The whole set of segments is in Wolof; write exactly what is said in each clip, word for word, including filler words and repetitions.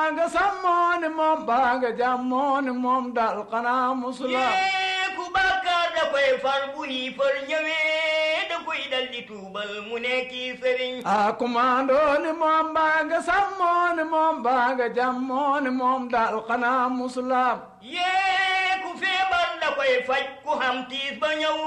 baaga sammooni moom baaga jammooni moom dal xanaa musula ku bàkkaar da koy far bu hiifal ñëwee da koy dal di tuubal mu nekki sëriñ a kumaandooni moom baaga sammooni moom baaga jammooni moom dal xanaa musula yee ku feebar da koy faj ku xam tiis ba ñëw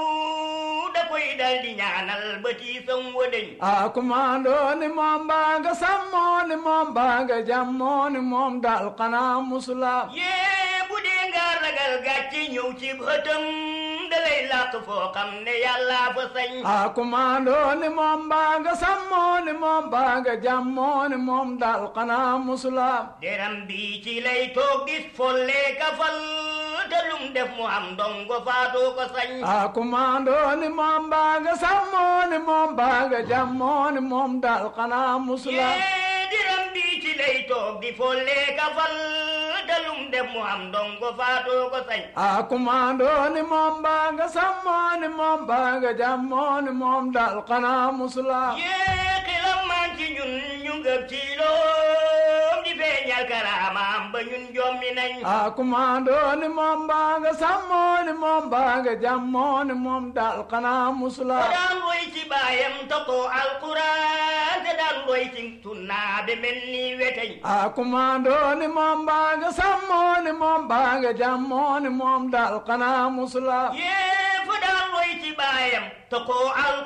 da koy dal di ñaanal ba tiisam wëdëñ a kumaandooni moom baaga sammooni moom baaga jammooni moom dal xanaa musula yee bu dee nga ragal gàcce ñëw ci bëtam da lay làq foo xam ne yàlla fa sañ a kumaandooni moom baaga sammooni moom baaga jammooni moom dal xanaa musula deram bi ci lay toog gis folle ka fal te lum def mu am ndongo faatoo ko sañ a kumaandooni moom baaga sammooni moom baaga jammooni moom dal xanaa musula yee deram bi ci lay toog di folle ka fal te lum def mu am ndongo faatoo ko sañ a kumaandooni moom baaga sammooni moom baaga jammooni moom dal xanaa musula yee xilam maan ci ñun ñu ngëb ci loom di feeñal karaamaam ba ñun jommi nañ a kumaandooni moom baaga sammooni moom baaga jammooni moom dal xanaa musula ko daan roy ci baayam taqoo alquran te daan roy ci sunna be mel ni weteñ a kumaandooni moom baaga sammooni moom baaga jammooni moom dal xanaa musula yee fa daan roy ci baayam taqoo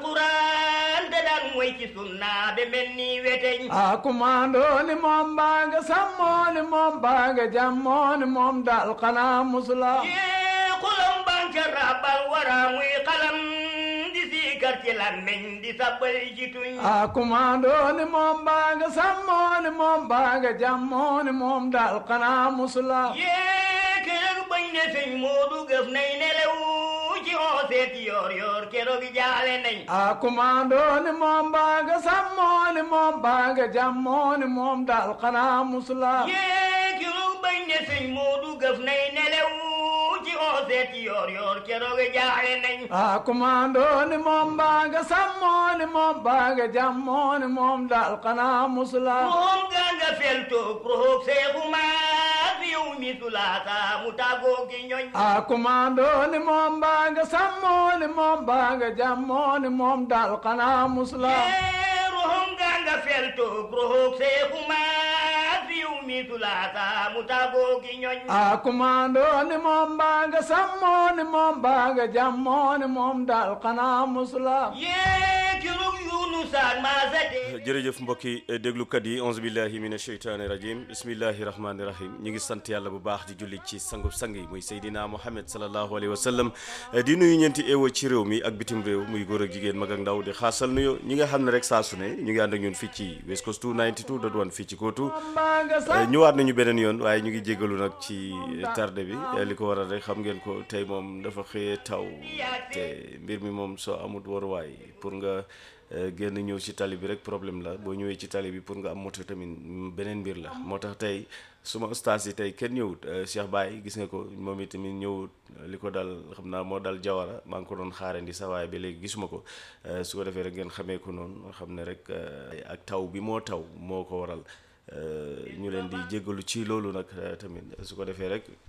alquran te daan roy ci sunna be mel ni weteñ a kumaandooni moom baaga sammooni moom baaga jammooni moom dal xanaa musula yee xulam banca rabal wara muy xalam di siikar ci làmmiñ di sabbal ci tuñ a kumaandooni moom baaga sammooni moom baaga jammooni moom dal xanaa musula yee keroog bañ ne sëñ Moodu gëf nay nelew ci hooseeti yoor yoor keroog jaale nañ a kumaandooni moom baaga sammooni moom baaga jammooni moom dal xanaa musula yee keroog bañ ne sëñ Moodu gëf nay nelew ci hooseeti yoor yoor keroog jaale nañ a kumaandooni moom baaga sammooni moom baaga jammooni moom dal xanaa musula room ganga feltoog roog seexu maa fi yow mi sulaasa mu tàggoo ki ñoñ a kumaandooni moom baaga sammooni moom baaga jammooni moom dal xanaa musula yee room ganga feltoog roog seexu maa fi yow mi sulaasa mu tàggoo ki ñoñ a kumaandooni moom baaga sammooni moom baaga jammooni moom dal xanaa musula yee keroog Yunus ak Maasade jërëjëf mbokki déglukat yi onze billahi mina sheytaani rajim bismillahi rahmaani rahim ñu ngi sant yàlla bu baax di julli ci sangub sang yi muy Seydina Muhammad sallallahu alayhi wa sallam di nuyu ñeenti ewo ci réew mi ak bitim réew muy góor ak jigéen mag ak ndaw di xaasal nuyu ñi nga xam ne rek saa su ne ñu ngi ànd ak ñun fii ci West Coast two ninety-two dot one fii ci Kootu ñëwaat nañu beneen yoon waaye ñu ngi jégalu nag ci tarde bi li ko waral rek xam ngeen ko tey moom dafa xëyee taw te mbir mi moom soo amut waruwaay pour nga génn ñëw ci tali bi rek problème la boo ñëwee ci tali bi pour nga am moto tamit beneen mbir la moo tax tey suma ustaas yi tey kenn ñëwut Cheikh Baye gis nga ko moom itamit ñëwut li ko dal xam naa moo dal Jawara maa ngi ko doon xaarandi sa waaye ba léegi gisuma ko su ko defee rek ngeen xamee ko noonu xam ne rek ak taw bi moo taw moo ko waral ñu leen di jéggalu ci loolu nag tamit su ko defee rek